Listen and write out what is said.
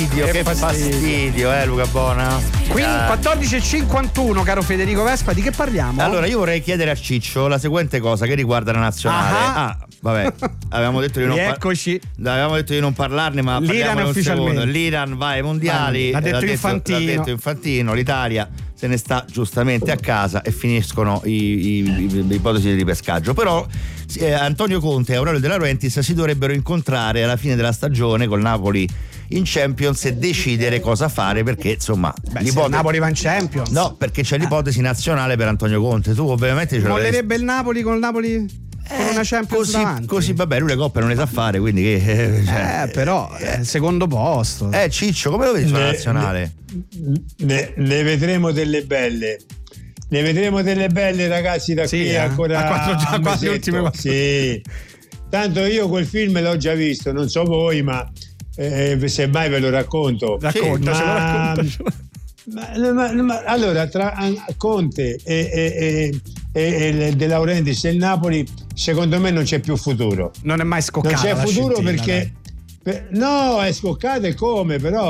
fastidio, Luca Bona. Quindi 14:51, caro Federico Vespa, di che parliamo? Allora io vorrei chiedere a Ciccio la seguente cosa che riguarda la nazionale. Vabbè, avevamo detto di non avevamo detto di non parlarne, ma l'Iran ufficialmente. L'Iran va ai mondiali, l'ha detto Infantino, l'Italia se ne sta giustamente a casa e finiscono le ipotesi di ripescaggio. Però Antonio Conte e Aurelio De Laurentiis si dovrebbero incontrare alla fine della stagione col Napoli in Champions e decidere cosa fare, perché insomma se Napoli va in Champions, no, perché c'è l'ipotesi nazionale per Antonio Conte. Tu ovviamente ce mollerebbe il Napoli con il Napoli con una Champions così vabbè, lui le coppe non le sa fare, quindi però secondo posto. Ciccio, come lo vedi sulla nazionale? Ne vedremo delle belle. Ne vedremo delle belle, ragazzi, da qui ancora a quattro ultime. Sì. Tanto io quel film l'ho già visto, non so voi, ma se mai ve lo racconto. Raccontacelo. Ma allora, tra Conte e De Laurentiis e il Napoli, secondo me non c'è più futuro. Non è mai scoccato. Non c'è futuro perché no, è scoccato e come, però